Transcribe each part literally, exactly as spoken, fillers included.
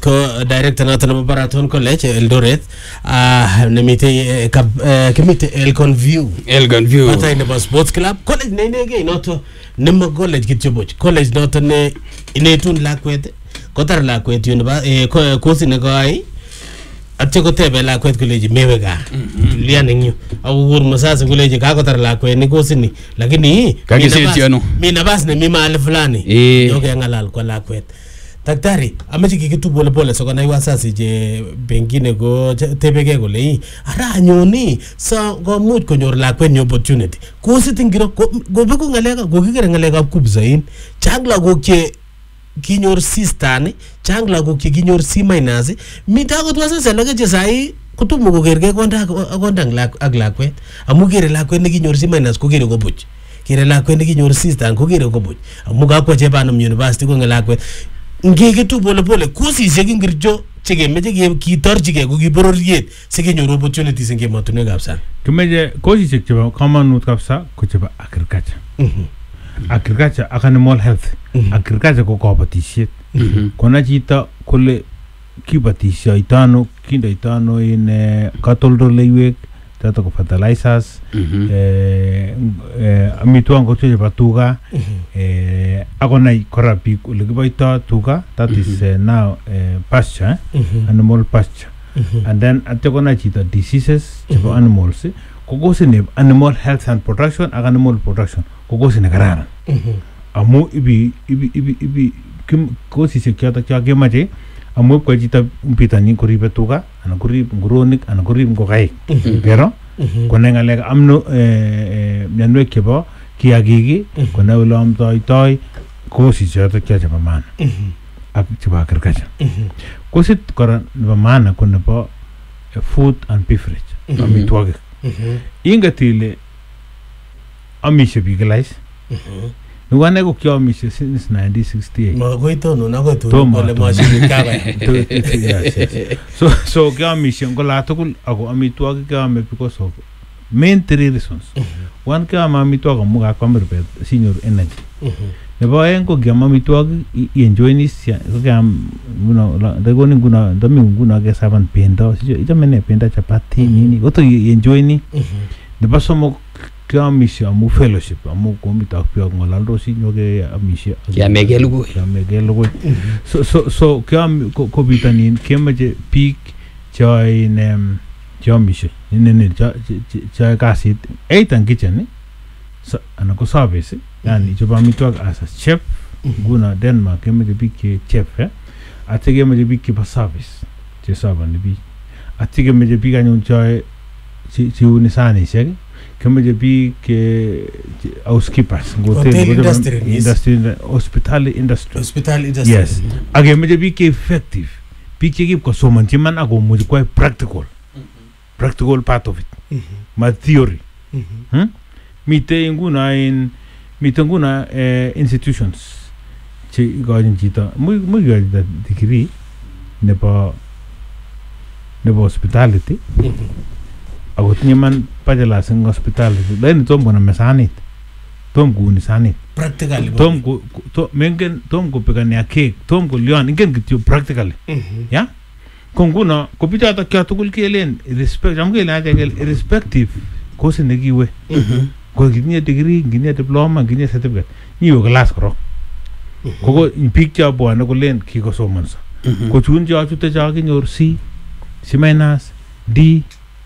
ko director nato nebo Baraton College Eldoret ah nemite kimite Elgon View Elgon View patay nebo sports club college ne inege noto nemo college kityo boch college noto ne inetun lakwet kotar lakwet yun ba course ne koai atyo kotebe lakwet koleji mewe ga lian eng yu akur masasa koleji kakotar lakwet ni course ni lakini mi nabas ne mi mahali fulani yoke ngalal kwa lakwet. Daktari amache kikitu pole pole soko na iwasasi je bengine go tebege kole yi ara anyoni so go much konyor lakwet ni opportunity course tingiro go beko ngalega go kikere ngalega kubzain changla go ke kinyor sister ni changla go ke kinyor C minus mita go twasa lage je sai kutumu go gerge konda konda ak lakwet amu kere lakwet ni kinyor C minus ko kere go buch kere lakwet ni kinyor sister ko kere go buch amu ga ko je banum university ko ngalakwet ngeke tu pole pole kusisiek ingircho chekemeche kitorchige ko kibororiet sikenyor opportunities eng emotinwekab sang. Kimeche kusisiek chebo kamanut kabisa ko chebo agriculture. Agriculture ak animal health. Agriculture ko kabatisiet. Kona chito kole kibatisyoito ano kindoito ano in katoldoleiwek choto ko fertilizers eh amitwogik chebo tuga eh akonai kora biik ole kiboito tuga that is uh, now uh, pasture animal pasture and then atakona chito diseases chebo animals kokosine animal health and production ak animal production kokosine kararan amu ibi ibi ibi ibi kosisiek choto chakemache amu kwa chito mpitani kuribe tuga ana kurib nguronik ana kurib ngokaik pero kone ngalek amno eh mianwek chebo kiagigi kone ulamtoitoi kosi choto chebo maana ak chebo agriculture kosit kora nebo maana ko nebo food and beverage amitwogik ingatile amishe bigilais nuwane ko kyomishe since nineteen sixty-eight ma goito no goito ole mashini kaba so so kyomishe ngola tugul ako amitwogik kyame because of main three reasons one kyame amitwogik amu kakwam rubet sinyor energy nebo aeng ko kyam amitwogik enjoy nisya ko kyam nguno dagoni nguno dami nguno ke saban pendo ichame ne pendo chapati nini goto enjoy ni nebo somok kyamishe amu fellowship amu komita pyo ngolaldosi nyoke amishe kyamege lugoi kyamege lugoi so so so kyam ko bitanin kemache peak joy nem kyamishe nene joy kasit eight and kitchen so ana ko service yani choba mitwag as a chef guna Denmark kemache peak chef eh atige kemache peak pa service che saban bi atige kemache peak anyon joy si si unisani shek kemaje bi ke housekeepers hotel industry industry hospital industry hospital industry yes age meje bi ke effective bi ke gib ko so man ti man ago mo ko practical practical part of it ma theory hm mite nguna in mite nguna institutions che gajin jita mu mu gajin degree nebo nebo hospitality agot nyeman pajala sing hospital then tom gona mesanit tom guni sanit practically tom go to mengen tom go pegania cake tom go lion ingen gityo practically ya konguna ko bijata kya tugul kelen respect am gele aja gel irrespective ko se negiwe ko gitni degree gitni diploma gitni certificate ni yo class kro ko go picture bo na ko len ki ko so mansa ko chun ja chute ja ki nyor C C minus D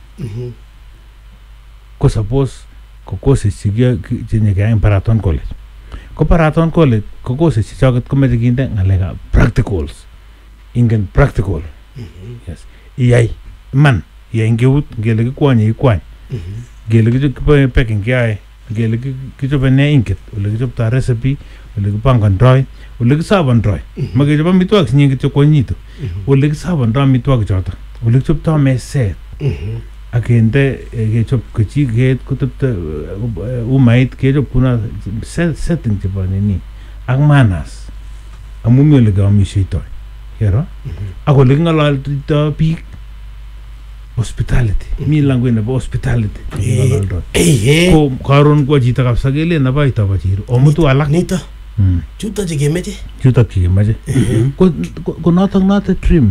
ko suppose ko course sigia jenye ga Baraton College ko Baraton College ko course si chagat ko meje ginde ngalega practicals ingen practical yes iyai man ya ingewut gele ki kwanye kwany gele ki ko packing kai gele ki to bene inket ole ki to recipe ole ki pangan dry ole ki saban dry mage joba mitwak nyingi to konyito ole ki saban dry mitwak jota ole ki to me set akende ke chop kichi get kutupta umait ke chop kuna setting chapa nini ak manas amumi ole ga mishito hero ako le ngalal to peak hospitality mi language na hospitality ko karon ko jita kapsa gele na ba ita ba jiro omutu alak nita chuta jige meje chuta jige meje ko ko nata nata trim